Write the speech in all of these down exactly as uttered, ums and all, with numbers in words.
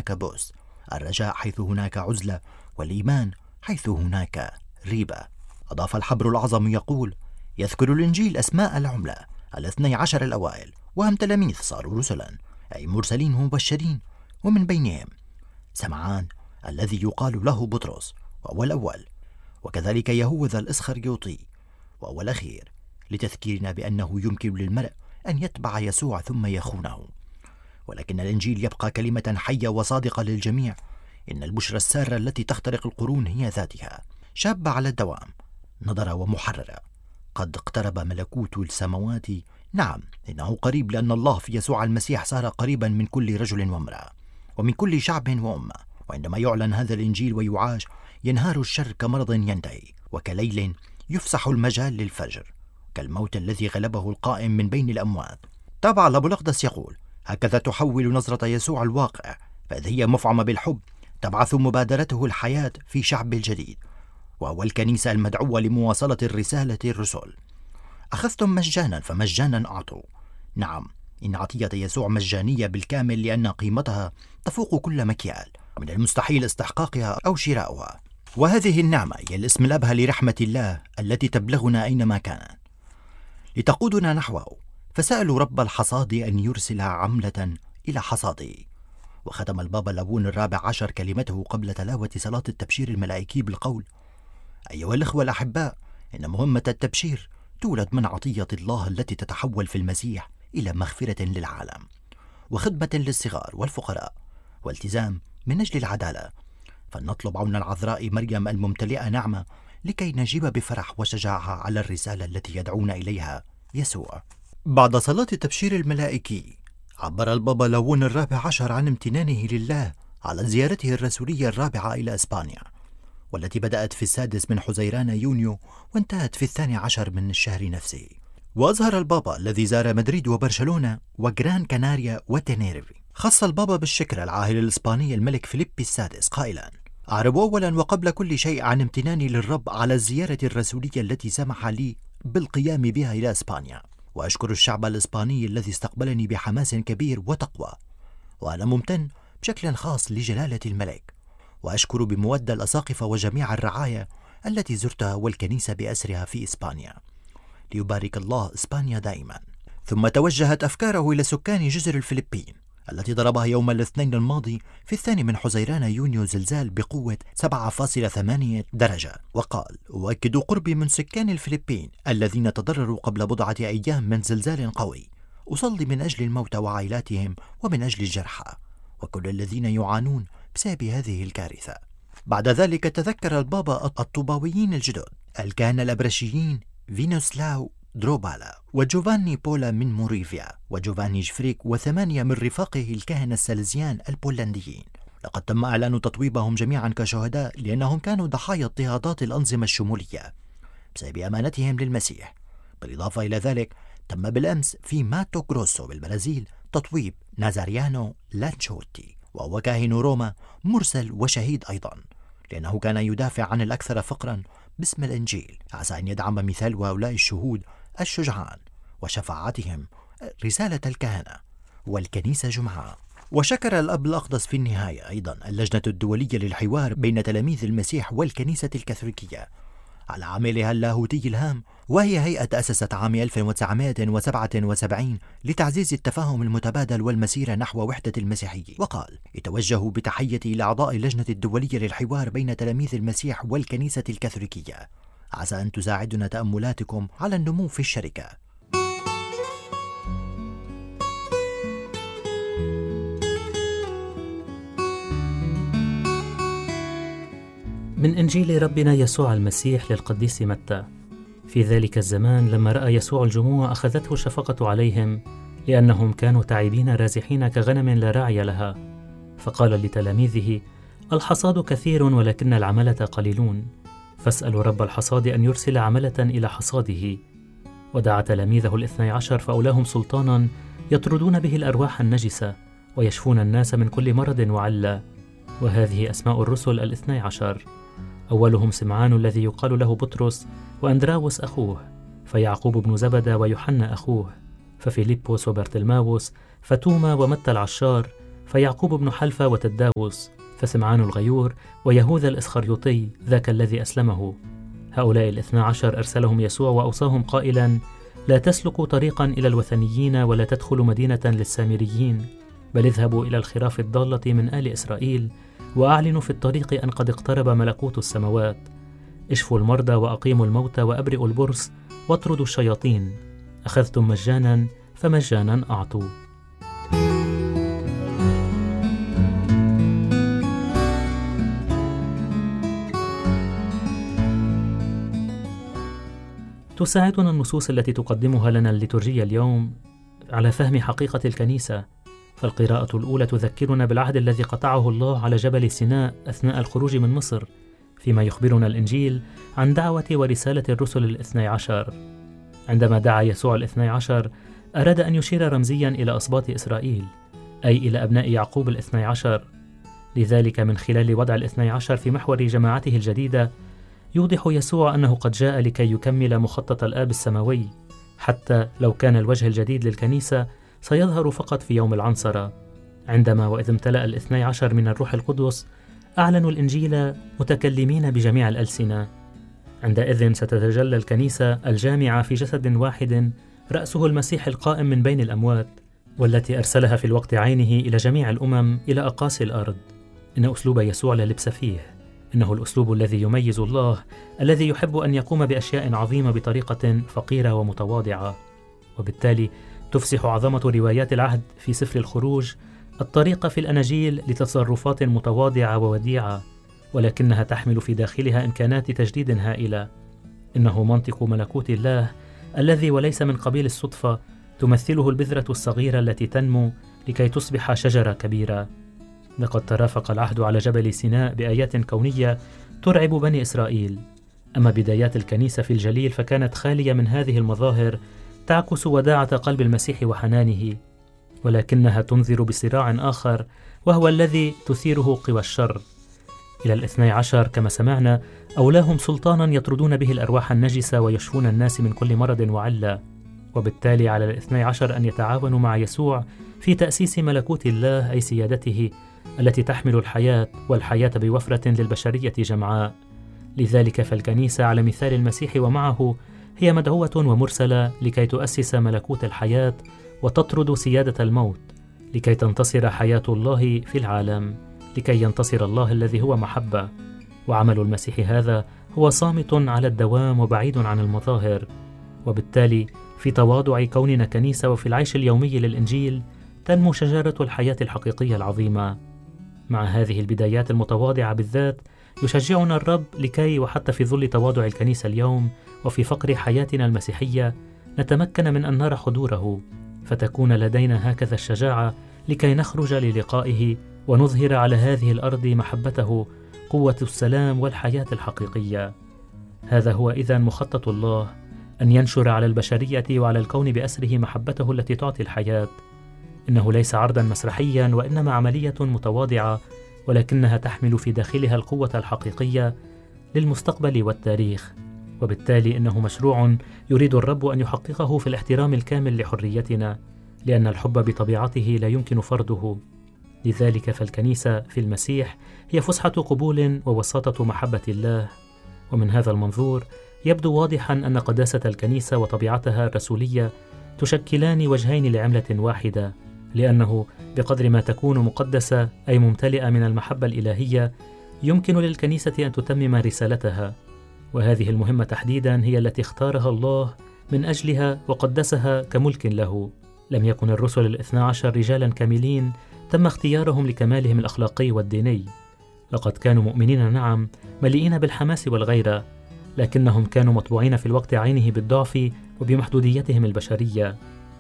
هناك بؤس، الرجاء حيث هناك عزلة، والإيمان حيث هناك ريبة. أضاف الحبر الأعظم يقول: يذكر الإنجيل أسماء العملة الاثني عشر الأوائل، وهم تلاميذ صاروا رسلا، أي مرسلين ومبشرين، ومن بينهم سمعان الذي يقال له بطرس وهو الأول، وكذلك يهوذا الإسخريوطي وهو الأخير، لتذكيرنا بأنه يمكن للمرء أن يتبع يسوع ثم يخونه، ولكن الإنجيل يبقى كلمة حية وصادقة للجميع. إن البشرى السارة التي تخترق القرون هي ذاتها، شابة على الدوام، نضرة ومحررة. قد اقترب ملكوت السماوات، نعم إنه قريب، لأن الله في يسوع المسيح صار قريبا من كل رجل وامرأة ومن كل شعب وأمة. وعندما يعلن هذا الإنجيل ويعاش، ينهار الشر كمرض ينتهي، وكليل يفسح المجال للفجر، كالموت الذي غلبه القائم من بين الأموات. تابع الأب الأقدس يقول: هكذا تحول نظرة يسوع الواقع، فإذ هي مفعمة بالحب تبعث مبادرته الحياة في شعب الجديد، وهو الكنيسة المدعوة لمواصلة الرسالة الرسل. أخذتم مجانا فمجانا أعطوا. نعم، إن عطية يسوع مجانية بالكامل، لأن قيمتها تفوق كل مكيال، من المستحيل استحقاقها أو شراؤها. وهذه النعمة هي الاسم الأبهى لرحمة الله التي تبلغنا أينما كان لتقودنا نحوه. فسألوا رب الحصاد أن يرسل عملة إلى حصاده. وختم البابا لابون الرابع عشر كلمته قبل تلاوة صلاة التبشير الملائكي بالقول: أيها الإخوة الأحباء، إن مهمة التبشير تولد من عطية الله التي تتحول في المسيح إلى مغفرة للعالم، وخدمة للصغار والفقراء، والتزام من أجل العدالة. فلنطلب عون العذراء مريم الممتلئة نعمة لكي نجيب بفرح وشجاعة على الرسالة التي يدعونا إليها يسوع. بعد صلاة التبشير الملائكي، عبر البابا لابون الرابع عشر عن امتنانه لله على زيارته الرسولية الرابعة إلى إسبانيا، والتي بدأت في السادس من حزيران يونيو وانتهت في الثاني عشر من الشهر نفسه. وأظهر البابا الذي زار مدريد وبرشلونة وغران كاناريا وتنيرفي، خص البابا بالشكر العاهل الإسباني الملك فيليبي السادس قائلا: أعرب أولا وقبل كل شيء عن امتناني للرب على الزيارة الرسولية التي سمح لي بالقيام بها إلى إسبانيا، وأشكر الشعب الإسباني الذي استقبلني بحماس كبير وتقوى، وأنا ممتن بشكل خاص لجلالة الملك، وأشكر بمودة الأساقفة وجميع الرعايا التي زرتها والكنيسة بأسرها في إسبانيا. ليبارك الله إسبانيا دائما. ثم توجهت أفكاره إلى سكان جزر الفلبين التي ضربها يوم الاثنين الماضي في الثاني من حزيران يونيو زلزال بقوة سبعة فاصلة ثمانية درجة، وقال: أؤكد قربي من سكان الفلبين الذين تضرروا قبل بضعة أيام من زلزال قوي. أصلي من أجل الموتى وعائلاتهم ومن أجل الجرحى وكل الذين يعانون بسبب هذه الكارثة. بعد ذلك تذكر البابا الطوباويين الجدد الكهنة الأبرشيين فينوسلاو دروبالا وجوفاني بولا من موريفيا وجوفاني جفريك وثمانية من رفاقه الكهنة السالزيان البولنديين. لقد تم إعلان تطويبهم جميعا كشهداء لأنهم كانوا ضحايا اضطهادات الأنظمة الشمولية بسبب أمانتهم للمسيح. بالإضافة إلى ذلك، تم بالأمس في ماتو غروسو بالبرازيل تطويب نازاريانو لانشوتي، وهو كاهن روما مرسل وشهيد أيضا، لأنه كان يدافع عن الأكثر فقرا باسم الإنجيل، عسى أن يدعم مثال هؤلاء الشهود الشجعان وشفاعتهم رسالة الكهنة والكنيسة جمعاء. وشكر الأب الأقدس في النهاية أيضا اللجنة الدولية للحوار بين تلاميذ المسيح والكنيسة الكاثوليكية على عملها اللاهوتي الهام، وهي هيئة تأسست عام ألف وتسعمائة وسبعة وسبعين لتعزيز التفاهم المتبادل والمسيرة نحو وحدة المسيحية. وقال: يتوجه بتحيتي إلى أعضاء اللجنة الدولية للحوار بين تلاميذ المسيح والكنيسة الكاثوليكية، عسى أن تساعدنا تأملاتكم على النمو في الشركة. من إنجيل ربنا يسوع المسيح للقديس متى. في ذلك الزمان لما رأى يسوع الجموع أخذته الشفقة عليهم، لأنهم كانوا تعبين رازحين كغنم لا راعي لها، فقال لتلاميذه: الحصاد كثير ولكن العملة قليلون، فاسألوا رب الحصاد أن يرسل عملة إلى حصاده. ودعا تلاميذه الاثني عشر فأولاهم سلطانا يطردون به الأرواح النجسة ويشفون الناس من كل مرض وعلة. وهذه أسماء الرسل الاثني عشر: أولهم سمعان الذي يقال له بطرس، وأندراوس أخوه، فيعقوب بن زبدة ويوحنا أخوه، ففيليبوس وبرتلماوس، فتوما ومتى العشار، فيعقوب بن حلفة وتداوس، فسمعان الغيور، ويهوذا الإسخريوطي ذاك الذي أسلمه. هؤلاء الاثنى عشر أرسلهم يسوع وأوصاهم قائلا: لا تسلكوا طريقا إلى الوثنيين ولا تدخلوا مدينة للسامريين، بل اذهبوا إلى الخراف الضالة من آل إسرائيل، وأعلنوا في الطريق أن قد اقترب ملكوت السماوات. اشفوا المرضى وأقيموا الموتى وأبرئوا البرص واطردوا الشياطين. أخذتم مجانا فمجانا أعطوا. تساعدنا النصوص التي تقدمها لنا الليتورجية اليوم على فهم حقيقة الكنيسة. فالقراءة الأولى تذكرنا بالعهد الذي قطعه الله على جبل سيناء أثناء الخروج من مصر، فيما يخبرنا الإنجيل عن دعوة ورسالة الرسل الاثني عشر. عندما دعا يسوع الاثني عشر أراد أن يشير رمزيا إلى أسباط إسرائيل، أي إلى أبناء يعقوب الاثني عشر. لذلك من خلال وضع الاثني عشر في محور جماعته الجديدة يوضح يسوع أنه قد جاء لكي يكمل مخطط الآب السماوي، حتى لو كان الوجه الجديد للكنيسة سيظهر فقط في يوم العنصرة، عندما وإذ امتلأ الاثني عشر من الروح القدس أعلنوا الإنجيل متكلمين بجميع الألسنة. عندئذ ستتجلى الكنيسة الجامعة في جسد واحد رأسه المسيح القائم من بين الأموات، والتي أرسلها في الوقت عينه إلى جميع الأمم إلى أقاصي الأرض. إن أسلوب يسوع لا لبس فيه، إنه الأسلوب الذي يميز الله، الذي يحب أن يقوم بأشياء عظيمة بطريقة فقيرة ومتواضعة. وبالتالي تفسح عظمة روايات العهد في سفر الخروج الطريق في الأناجيل لتصرفات متواضعة ووديعة، ولكنها تحمل في داخلها إمكانات تجديد هائلة. إنه منطق ملكوت الله الذي وليس من قبيل الصدفة، تمثله البذرة الصغيرة التي تنمو لكي تصبح شجرة كبيرة. لقد ترافق العهد على جبل سيناء بآيات كونية ترعب بني إسرائيل، أما بدايات الكنيسة في الجليل فكانت خالية من هذه المظاهر تعكس وداعة قلب المسيح وحنانه، ولكنها تنذر بصراع آخر وهو الذي تثيره قوى الشر. إلى الاثني عشر كما سمعنا أولاهم سلطانا يطردون به الأرواح النجسة ويشفون الناس من كل مرض وعلة، وبالتالي على الاثني عشر أن يتعاونوا مع يسوع في تأسيس ملكوت الله، أي سيادته التي تحمل الحياة والحياة بوفرة للبشرية جمعاء. لذلك فالكنيسة على مثال المسيح ومعه هي مدعوة ومرسلة لكي تؤسس ملكوت الحياة وتطرد سيادة الموت، لكي تنتصر حياة الله في العالم، لكي ينتصر الله الذي هو محبة. وعمل المسيح هذا هو صامت على الدوام وبعيد عن المظاهر. وبالتالي في تواضع كوننا كنيسة وفي العيش اليومي للإنجيل تنمو شجرة الحياة الحقيقية العظيمة. مع هذه البدايات المتواضعة بالذات يشجعنا الرب لكي وحتى في ظل تواضع الكنيسة اليوم وفي فقر حياتنا المسيحية نتمكن من أن نرى حضوره، فتكون لدينا هكذا الشجاعة لكي نخرج للقائه ونظهر على هذه الأرض محبته، قوة السلام والحياة الحقيقية. هذا هو إذن مخطط الله، أن ينشر على البشرية وعلى الكون بأسره محبته التي تعطي الحياة. إنه ليس عرضا مسرحيا وإنما عملية متواضعة، ولكنها تحمل في داخلها القوة الحقيقية للمستقبل والتاريخ. وبالتالي إنه مشروع يريد الرب أن يحققه في الاحترام الكامل لحريتنا، لأن الحب بطبيعته لا يمكن فرضه. لذلك فالكنيسة في المسيح هي فسحة قبول ووساطة محبة الله. ومن هذا المنظور يبدو واضحا أن قداسة الكنيسة وطبيعتها الرسولية تشكلان وجهين لعملة واحدة، لأنه بقدر ما تكون مقدسة أي ممتلئة من المحبة الإلهية يمكن للكنيسة أن تتمم رسالتها. وهذه المهمة تحديدا هي التي اختارها الله من أجلها وقدسها كملك له. لم يكن الرسل الاثنى عشر رجالا كاملين تم اختيارهم لكمالهم الأخلاقي والديني. لقد كانوا مؤمنين نعم، مليئين بالحماس والغيرة، لكنهم كانوا مطبوعين في الوقت عينه بالضعف وبمحدوديتهم البشرية.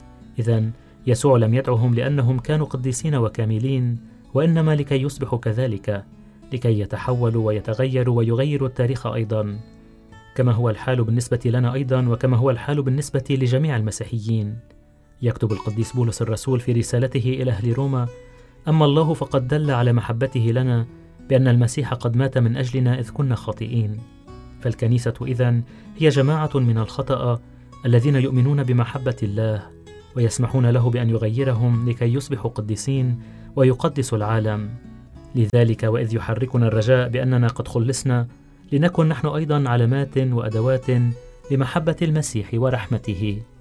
إذن يسوع لم يدعهم لأنهم كانوا قديسين وكاملين، وإنما لكي يصبحوا كذلك، لكي يتحولوا ويتغيروا ويغيروا التاريخ أيضا، كما هو الحال بالنسبة لنا أيضا، وكما هو الحال بالنسبة لجميع المسيحيين. يكتب القديس بولس الرسول في رسالته إلى أهل روما: أما الله فقد دل على محبته لنا بأن المسيح قد مات من أجلنا إذ كنا خاطئين. فالكنيسة إذن هي جماعة من الخطأ الذين يؤمنون بمحبة الله ويسمحون له بأن يغيرهم لكي يصبحوا قديسين ويقدس العالم. لذلك وإذ يحركنا الرجاء بأننا قد خلصنا، لنكن نحن أيضا علامات وأدوات لمحبة المسيح ورحمته.